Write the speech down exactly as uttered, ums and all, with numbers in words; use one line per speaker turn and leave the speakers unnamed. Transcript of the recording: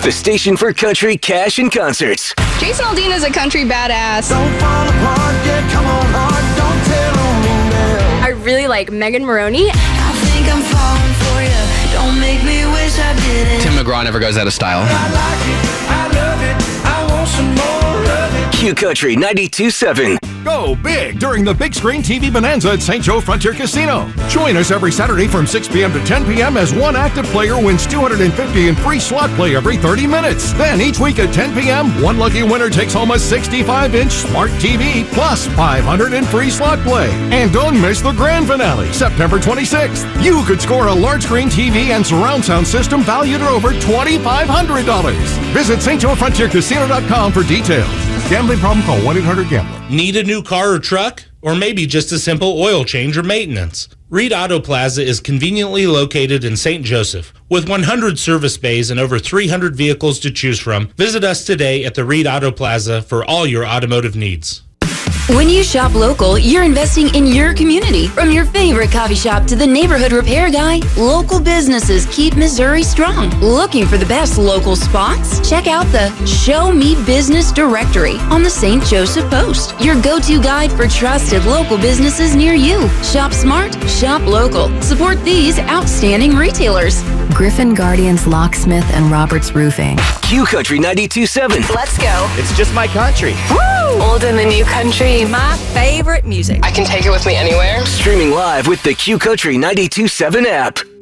the station for country, cash, and concerts.
Jason Aldean is a country badass.
Don't fall apart, yeah, come on hard, don't tell on me now.
I really like Megan Maroney.
I think I'm falling for you. Don't make me wish I didn't.
Tim McGraw never goes out of style.
I like it, I love it, I want some more of it.
Q Country ninety-two point seven.
Go big during the Big Screen T V Bonanza at Saint Joe Frontier Casino. Join us every Saturday from six p.m. to ten p.m. as one active player wins two hundred fifty dollars in free slot play every thirty minutes. Then each week at ten p.m., one lucky winner takes home a sixty-five inch smart T V plus five hundred dollars in free slot play. And don't miss the grand finale, September twenty-sixth. You could score a large screen T V and surround sound system valued at over twenty-five hundred dollars. Visit Saint Joe Frontier Casino dot com for details. Gambling problem? Call one eight hundred gambler.
Need a new car or truck? Or maybe just a simple oil change or maintenance? Reed Auto Plaza is conveniently located in Saint Joseph. With one hundred service bays and over three hundred vehicles to choose from, visit us today at the Reed Auto Plaza for all your automotive needs.
When you shop local, you're investing in your community. From your favorite coffee shop to the neighborhood repair guy, local businesses keep Missouri strong. Looking for the best local spots? Check out the Show Me Business Directory on the Saint Joseph Post, your go-to guide for trusted local businesses near you. Shop smart, shop local. Support these outstanding retailers.
Griffin Guardians Locksmith and Roberts Roofing.
Q Country ninety-two point seven.
Let's go.
It's just my country.
Woo! Old and the new country.
My favorite music.
I can take it with me anywhere.
Streaming live with the Q Country ninety-two point seven app.